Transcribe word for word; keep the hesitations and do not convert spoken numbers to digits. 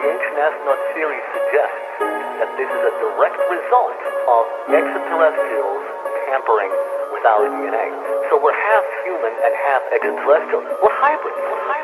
ancient astronaut theory suggests that this is a direct result of extraterrestrials tampering with our D N A. So we're half human and half extraterrestrial. We're hybrids. We're hybrids.